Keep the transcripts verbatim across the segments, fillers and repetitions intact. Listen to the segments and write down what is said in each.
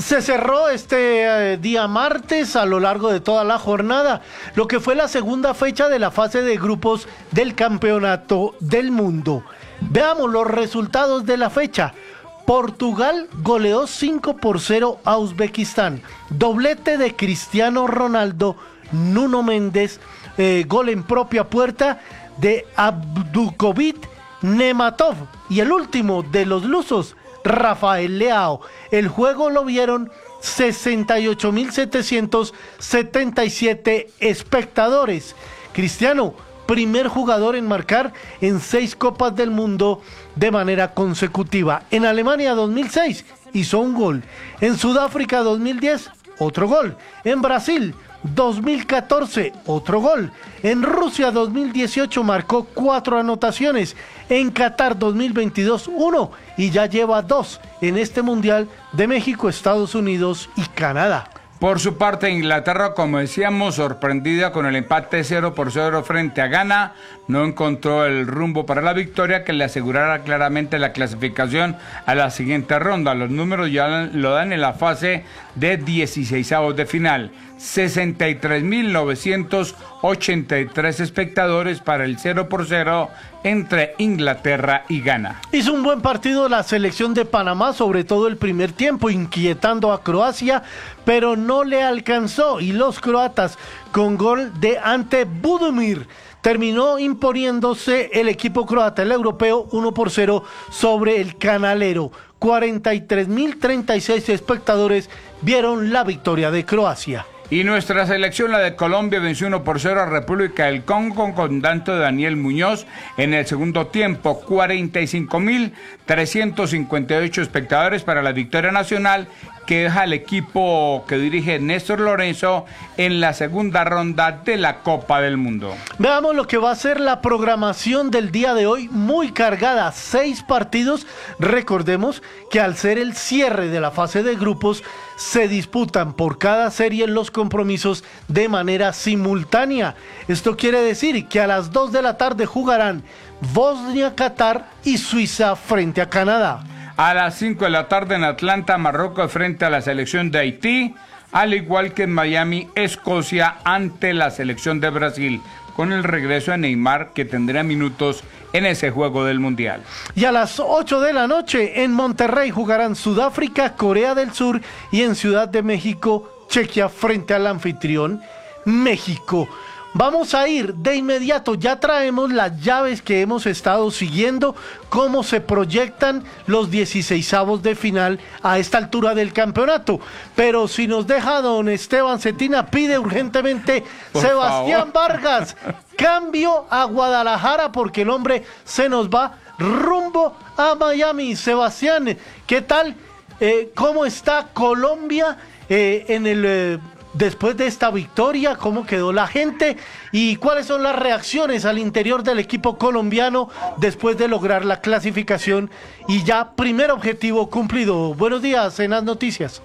Se cerró este eh, día martes a lo largo de toda la jornada, lo que fue la segunda fecha de la fase de grupos del Campeonato del Mundo. Veamos los resultados de la fecha. Portugal goleó cinco por cero a Uzbekistán. Doblete de Cristiano Ronaldo, Nuno Méndez, eh, gol en propia puerta de Abdulkovic Nematov. Y el último de los lusos, Rafael Leao. El juego lo vieron sesenta y ocho mil setecientos setenta y siete espectadores. Cristiano, primer jugador en marcar en seis Copas del Mundo de manera consecutiva. En Alemania dos mil seis hizo un gol. En Sudáfrica dos mil diez, otro gol. En Brasil dos mil catorce, otro gol. En Rusia dos mil dieciocho marcó cuatro anotaciones. En Qatar dos mil veintidós, uno. Y ya lleva dos en este Mundial de México, Estados Unidos y Canadá. Por su parte, Inglaterra, como decíamos, sorprendida con el empate cero por cero frente a Ghana, no encontró el rumbo para la victoria que le asegurara claramente la clasificación a la siguiente ronda. Los números ya lo dan en la fase de dieciseisavos de final. sesenta y tres mil novecientos ochenta y tres espectadores para el cero por cero entre Inglaterra y Ghana. Hizo un buen partido la selección de Panamá, sobre todo el primer tiempo, inquietando a Croacia, pero no le alcanzó, y los croatas, con gol de Ante Budimir, terminó imponiéndose el equipo croata, el europeo, uno por cero sobre el canalero. cuarenta y tres mil treinta y seis espectadores vieron la victoria de Croacia. Y nuestra selección, la de Colombia, venció uno por cero a República del Congo con tanto de Daniel Muñoz en el segundo tiempo. cuarenta y cinco mil trescientos cincuenta y ocho espectadores para la victoria nacional, que deja al equipo que dirige Néstor Lorenzo en la segunda ronda de la Copa del Mundo. Veamos lo que va a ser la programación del día de hoy, muy cargada, seis partidos. Recordemos que al ser el cierre de la fase de grupos, se disputan por cada serie los compromisos de manera simultánea. Esto quiere decir que a las dos de la tarde jugarán Bosnia, Qatar y Suiza frente a Canadá. A las cinco de la tarde en Atlanta, Marruecos frente a la selección de Haití, al igual que en Miami, Escocia ante la selección de Brasil, con el regreso de Neymar, que tendrá minutos en ese juego del Mundial. Y a las ocho de la noche en Monterrey jugarán Sudáfrica, Corea del Sur, y en Ciudad de México, Chequia frente al anfitrión México. Vamos a ir de inmediato, ya traemos las llaves que hemos estado siguiendo, cómo se proyectan los dieciseisavos de final a esta altura del campeonato. Pero si nos deja don Esteban Cetina, pide urgentemente Por Sebastián favor. Vargas, cambio a Guadalajara porque el hombre se nos va rumbo a Miami. Sebastián, ¿qué tal? Eh, ¿Cómo está Colombia eh, en el... Eh, después de esta victoria? ¿Cómo quedó la gente? ¿Y cuáles son las reacciones al interior del equipo colombiano después de lograr la clasificación y ya primer objetivo cumplido? Buenos días en las noticias.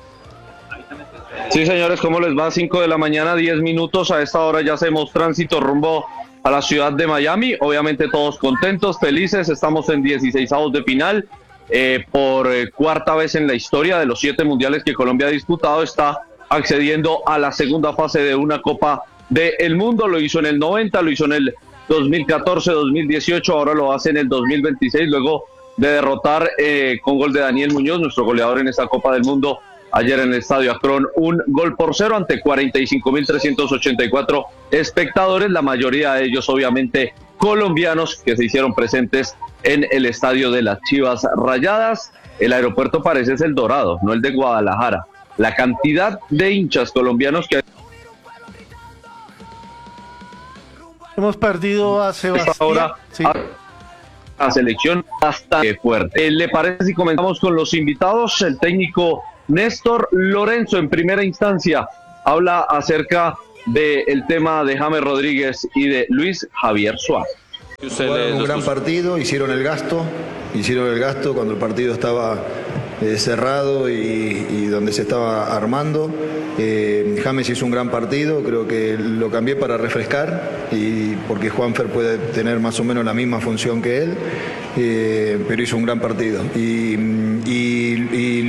Sí, señores, ¿cómo les va? cinco de la mañana, diez minutos. A esta hora ya hacemos tránsito rumbo a la ciudad de Miami. Obviamente todos contentos, felices. Estamos en dieciseisavos de final. Eh, por eh, cuarta vez en la historia de los siete mundiales que Colombia ha disputado, está accediendo a la segunda fase de una Copa del Mundo. Lo hizo en el noventa, lo hizo en el dos mil catorce, dos mil dieciocho, ahora lo hace en el dos mil veintiséis, luego de derrotar eh, con gol de Daniel Muñoz, nuestro goleador en esta Copa del Mundo, ayer en el Estadio Akron, un gol por cero ante cuarenta y cinco mil trescientos ochenta y cuatro espectadores, la mayoría de ellos obviamente colombianos que se hicieron presentes en el estadio de las Chivas Rayadas. El aeropuerto parece es el Dorado, no el de Guadalajara. La cantidad de hinchas colombianos que hemos perdido a Sebastián. Ahora, sí. La selección bastante fuerte. ¿Le parece si comenzamos con los invitados? El técnico Néstor Lorenzo, en primera instancia, habla acerca del tema de James Rodríguez y de Luis Javier Suárez. Jugaron un gran partido, hicieron el gasto, hicieron el gasto cuando el partido estaba eh, cerrado y, y donde se estaba armando. Eh, James hizo un gran partido, creo que lo cambié para refrescar, y porque Juanfer puede tener más o menos la misma función que él, eh, pero hizo un gran partido. Y, y, y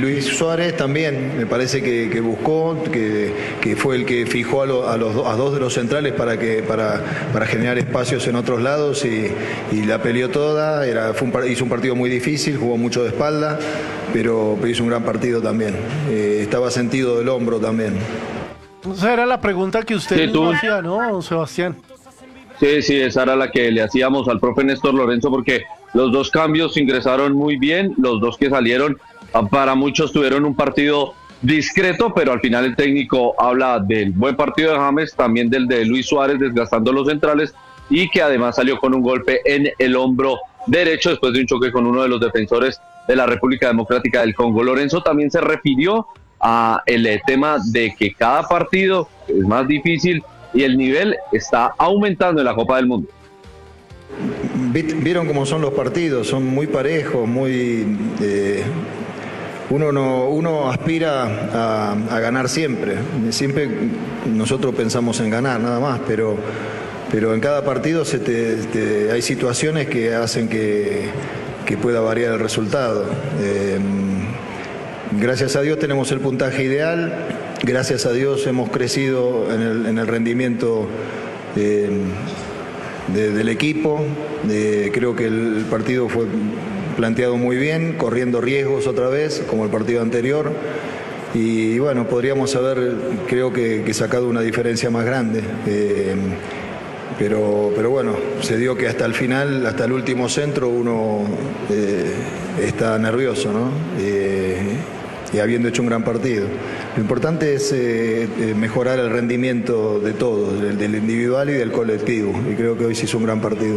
Luis Suárez también me parece que, que buscó, que, que fue el que fijó a, lo, a, los, a dos de los centrales para, que, para, para generar espacios en otros lados y, y la peleó toda. Era, fue un, hizo un partido muy difícil, jugó mucho de espalda, pero, pero hizo un gran partido también. Eh, estaba sentido del hombro también. Esa era la pregunta que usted Sí, mismo tú. hacía, ¿no, Sebastián? Sí, sí, esa era la que le hacíamos al profe Néstor Lorenzo, porque los dos cambios ingresaron muy bien, los dos que salieron para muchos tuvieron un partido discreto, pero al final el técnico habla del buen partido de James, también del de Luis Suárez desgastando los centrales y que además salió con un golpe en el hombro derecho después de un choque con uno de los defensores de la República Democrática del Congo. Lorenzo también se refirió a el tema de que cada partido es más difícil y el nivel está aumentando en la Copa del Mundo. Vieron cómo son los partidos, son muy parejos, muy eh, uno no uno aspira a, a ganar siempre. Siempre nosotros pensamos en ganar nada más, pero pero en cada partido se te, te, hay situaciones que hacen que, que pueda variar el resultado. Eh, gracias a Dios tenemos el puntaje ideal. Gracias a Dios hemos crecido en el, en el rendimiento eh, de, del equipo. Eh, creo que el partido fue planteado muy bien, corriendo riesgos otra vez, como el partido anterior. Y bueno, podríamos haber, creo que, que sacado una diferencia más grande. Eh, pero, pero bueno, se dio que hasta el final, hasta el último centro, uno eh, está nervioso, ¿no? Eh, y habiendo hecho un gran partido. Lo importante es eh, mejorar el rendimiento de todos, del, del individual y del colectivo, y creo que hoy se hizo un gran partido.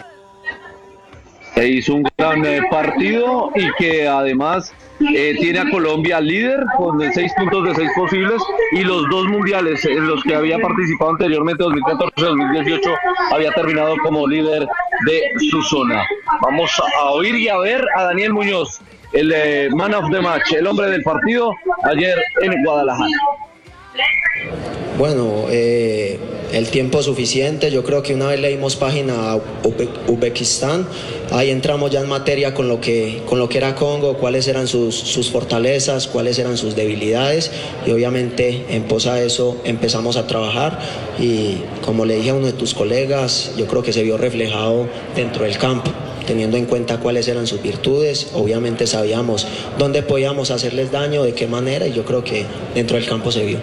E hizo un gran eh, partido y que además eh, tiene a Colombia líder con seis puntos de seis posibles y los dos mundiales en los que había participado anteriormente, dos mil catorce y dos mil dieciocho, había terminado como líder de su zona. Vamos a oír y a ver a Daniel Muñoz, el eh, man of the match, el hombre del partido ayer en Guadalajara. Bueno, eh, el tiempo suficiente, yo creo que una vez leímos página a Uzbekistán, ahí entramos ya en materia con lo que, con lo que era Congo, cuáles eran sus, sus fortalezas, cuáles eran sus debilidades y obviamente en pos a eso empezamos a trabajar y como le dije a uno de tus colegas, yo creo que se vio reflejado dentro del campo. Teniendo en cuenta cuáles eran sus virtudes, obviamente sabíamos dónde podíamos hacerles daño, de qué manera, y yo creo que dentro del campo se vio.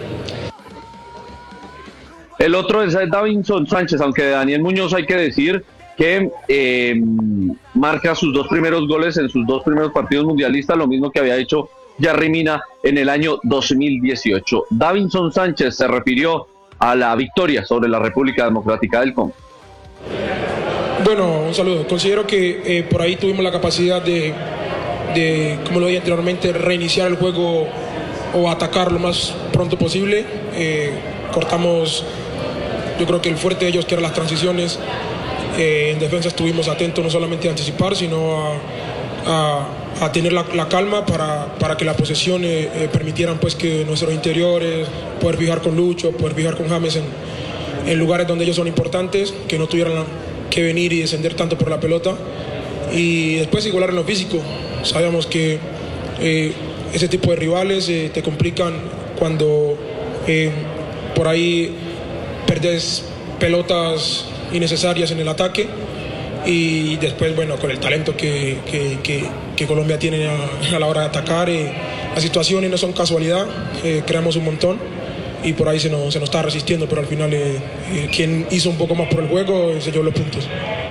El otro es Davinson Sánchez, aunque de Daniel Muñoz hay que decir que eh, marca sus dos primeros goles en sus dos primeros partidos mundialistas, lo mismo que había hecho Yerry Mina en el año dos mil dieciocho. Davinson Sánchez se refirió a la victoria sobre la República Democrática del Congo. Bueno, un saludo. Considero que eh, por ahí tuvimos la capacidad de, de, como lo dije anteriormente, reiniciar el juego o atacar lo más pronto posible. Eh, cortamos, yo creo que el fuerte de ellos, que eran las transiciones. Eh, en defensa estuvimos atentos no solamente a anticipar, sino a, a, a tener la, la calma para, para que la posesión eh, eh, permitieran pues que nuestros interiores, poder fijar con Lucho, poder fijar con James en, en lugares donde ellos son importantes, que no tuvieran la, que venir y descender tanto por la pelota y después igualar en lo físico. Sabíamos que eh, ese tipo de rivales eh, te complican cuando eh, por ahí perdés pelotas innecesarias en el ataque y después, bueno, con el talento que, que, que, que Colombia tiene a, a la hora de atacar, eh, las situaciones no son casualidad, eh, creamos un montón y por ahí se nos, se nos está resistiendo, pero al final eh, eh, quien hizo un poco más por el juego eh, se llevó los puntos.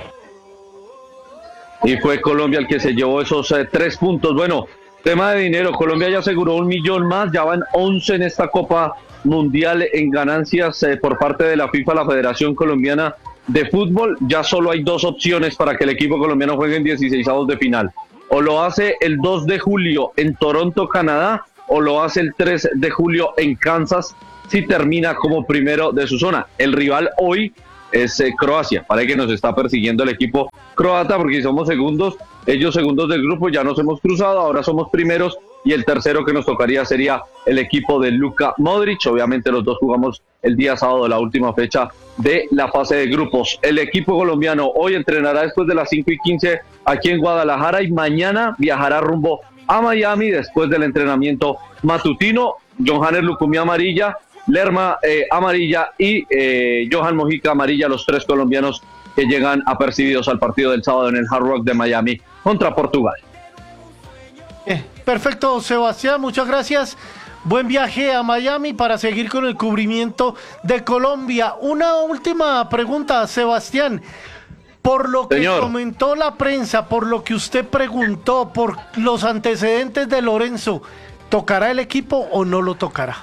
Y fue Colombia el que se llevó esos eh, tres puntos. Bueno, tema de dinero, Colombia ya aseguró un millón más, ya van once en esta Copa Mundial en ganancias eh, por parte de la FIFA, la Federación Colombiana de Fútbol. Ya solo hay dos opciones para que el equipo colombiano juegue en dieciseisavos de final. O lo hace el dos de julio en Toronto, Canadá, o lo hace el tres de julio en Kansas, si termina como primero de su zona. El rival hoy es eh, Croacia. Parece que nos está persiguiendo el equipo croata porque si somos segundos, ellos segundos del grupo, ya nos hemos cruzado, ahora somos primeros y el tercero que nos tocaría sería el equipo de Luka Modric. Obviamente los dos jugamos el día sábado, la última fecha de la fase de grupos. El equipo colombiano hoy entrenará después de las cinco y quince aquí en Guadalajara y mañana viajará rumbo a Miami después del entrenamiento matutino. Johannes Lucumí amarilla, Lerma eh, amarilla y eh, Johan Mojica amarilla, los tres colombianos que llegan apercibidos al partido del sábado en el Hard Rock de Miami contra Portugal. Eh, perfecto, Sebastián, muchas gracias. Buen viaje a Miami para seguir con el cubrimiento de Colombia. Una última pregunta, Sebastián. Por lo que Señor. comentó la prensa, por lo que usted preguntó, por los antecedentes de Lorenzo, ¿tocará el equipo o no lo tocará?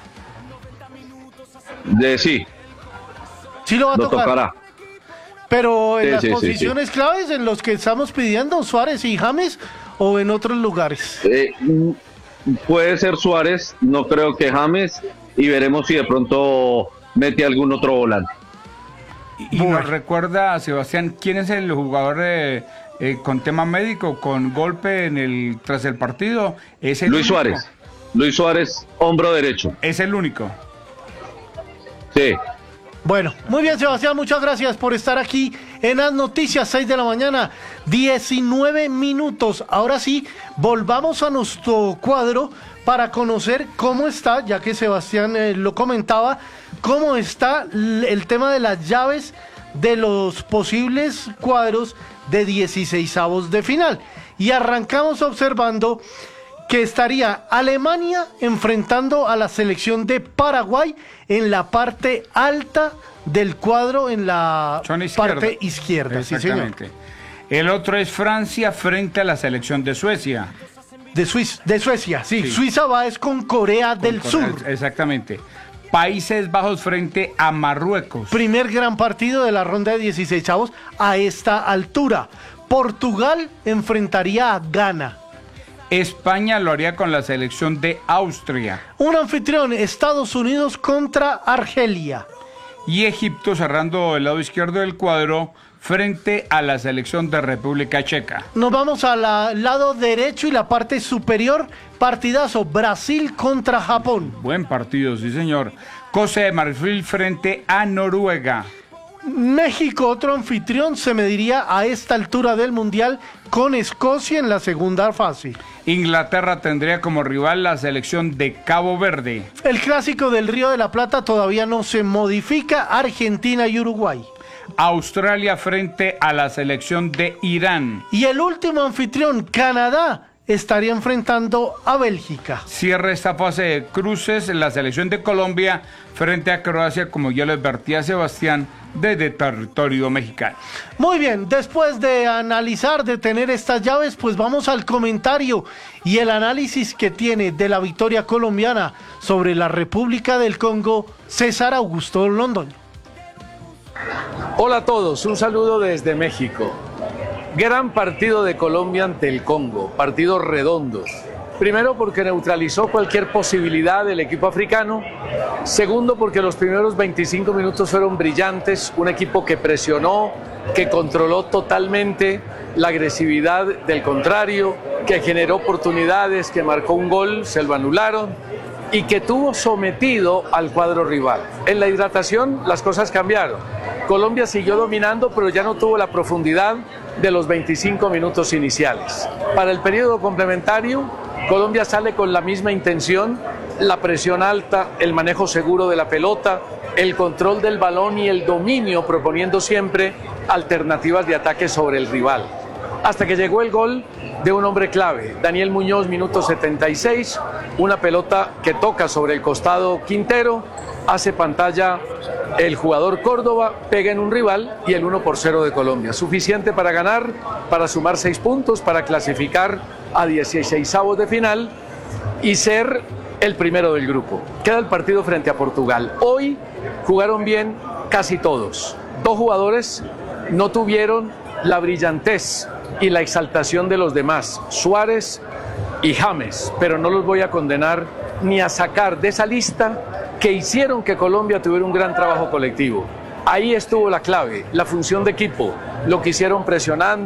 De sí, Sí lo va a lo tocar. tocará. Pero en Sí, las sí, sí, posiciones sí. claves en los que estamos pidiendo, Suárez y James, o en otros lugares. Eh, puede ser Suárez, no creo que James, y veremos si de pronto mete algún otro volante. Y Bueno. nos recuerda, Sebastián, ¿quién es el jugador eh, eh, con tema médico, con golpe en el tras el partido? ¿Es el Luis único? Suárez, Luis Suárez, hombro derecho. Es el único. Sí. Bueno, muy bien, Sebastián, muchas gracias por estar aquí en las noticias, seis de la mañana, diecinueve minutos. Ahora sí, volvamos a nuestro cuadro para conocer cómo está, ya que Sebastián eh, lo comentaba, cómo está l- el tema de las llaves de los posibles cuadros de dieciseisavos de final. Y arrancamos observando que estaría Alemania enfrentando a la selección de Paraguay en la parte alta del cuadro, en la Zona izquierda. parte izquierda. Sí, señor. Exactamente. El otro es Francia frente a la selección de Suecia. De, Suiz- de Suecia, sí. Sí. Suiza va es con Corea del Con- Sur. Exactamente. Países Bajos frente a Marruecos. Primer gran partido de la ronda de dieciseisavos a esta altura. Portugal enfrentaría a Ghana. España lo haría con la selección de Austria. Un anfitrión, Estados Unidos contra Argelia. Y Egipto cerrando el lado izquierdo del cuadro frente a la selección de República Checa. Nos vamos al lado derecho y la parte superior. Partidazo, Brasil contra Japón. Buen partido, sí señor. Costa de Marfil frente a Noruega. México, otro anfitrión, se mediría a esta altura del Mundial con Escocia en la segunda fase. Inglaterra tendría como rival la selección de Cabo Verde. El clásico del Río de la Plata todavía no se modifica, Argentina y Uruguay. Australia frente a la selección de Irán. Y el último anfitrión, Canadá, estaría enfrentando a Bélgica. Cierra esta fase de cruces la selección de Colombia frente a Croacia, como ya lo advertía Sebastián, desde territorio mexicano. Muy bien, después de analizar, de tener estas llaves, pues vamos al comentario y el análisis que tiene de la victoria colombiana sobre la República del Congo, César Augusto Londoño. Hola a todos, un saludo desde México. Gran partido de Colombia ante el Congo, partido redondo. Primero porque neutralizó cualquier posibilidad del equipo africano. Segundo porque los primeros veinticinco minutos fueron brillantes, un equipo que presionó, que controló totalmente la agresividad del contrario, que generó oportunidades, que marcó un gol, se lo anularon y que tuvo sometido al cuadro rival. En la hidratación las cosas cambiaron. Colombia siguió dominando, pero ya no tuvo la profundidad de los veinticinco minutos iniciales. Para el periodo complementario, Colombia sale con la misma intención, la presión alta, el manejo seguro de la pelota, el control del balón y el dominio, proponiendo siempre alternativas de ataque sobre el rival. Hasta que llegó el gol de un hombre clave, Daniel Muñoz, minuto setenta y seis, una pelota que toca sobre el costado Quintero, hace pantalla el jugador Córdoba, pega en un rival y el uno por cero de Colombia. Suficiente para ganar, para sumar seis puntos, para clasificar a dieciseisavos de final y ser el primero del grupo. Queda el partido frente a Portugal. Hoy jugaron bien casi todos. Dos jugadores no tuvieron la brillantez y la exaltación de los demás, Suárez y James, pero no los voy a condenar ni a sacar de esa lista que hicieron que Colombia tuviera un gran trabajo colectivo. Ahí estuvo la clave, la función de equipo, lo que hicieron presionando.